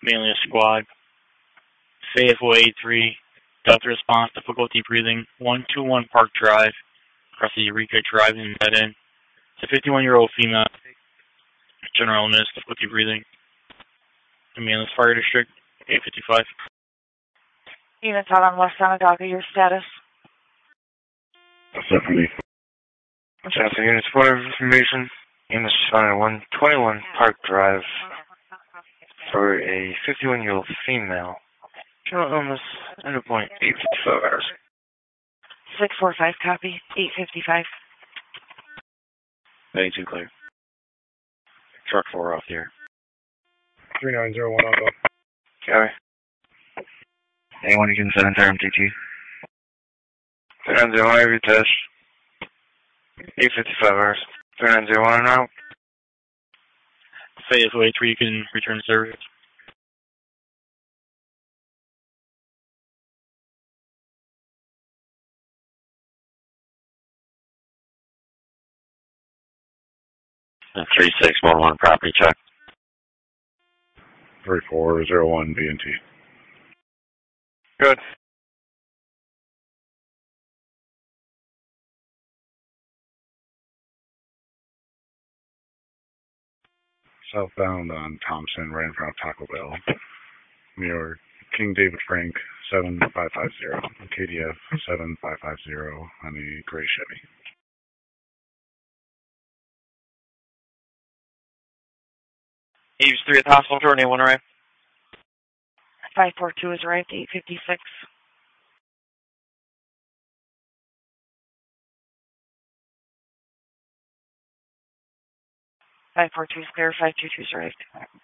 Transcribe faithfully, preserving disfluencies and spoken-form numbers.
mainly a squad. Fayetteville A three, Delta response, difficulty breathing, one two one Park Drive, across the Eureka Drive in Dead End. It's a fifty-one-year-old female, general illness, difficulty breathing. The Mainland Fire District, eight fifty-five. Units out on West Onondaga, your status? Stephanie. Johnson Units, for information, units on one twenty-one Park Drive for a fifty-one-year-old female. General illness, endpoint, eight fifty-five hours. six four five, copy, eight fifty-five. eighty-two clear. Truck four off the air. three nine zero one Alpha. Copy. Anyone you can send into M T T? three nine zero one, I retest. eight fifty-five hours. three nine zero one and out. Fayetteville A three, you can return service. three six one one property check. three four zero one B N T. Good. Southbound on Thompson, right in front of Taco Bell. New York, King David Frank, seven five five zero. K D F, seven five five zero on the gray Chevy. Eves three at the hospital door, anyone arrive? five four two is arrived, eight fifty-six. five four two is clear, five two two is arrived.